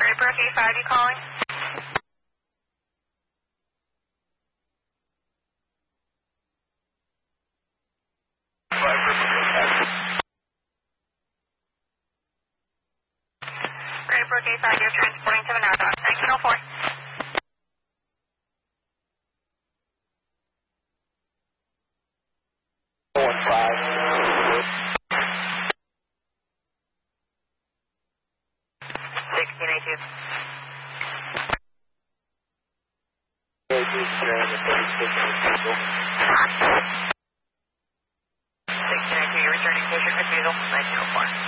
Graybrook 85, you calling? Graybrook 85, you're transporting to the Nowdog. 1904. You're returning patient refusal, 1904.